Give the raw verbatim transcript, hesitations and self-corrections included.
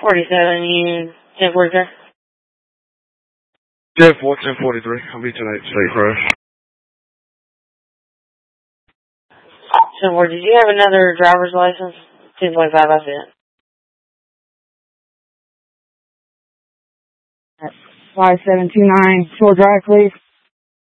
forty-seven, you ten forty-three? ten four, ten forty-three. I'll be tonight, State Crush. ten four, did you have another driver's license? ten forty-five, I said. five seven two nine, Shore Drive, please.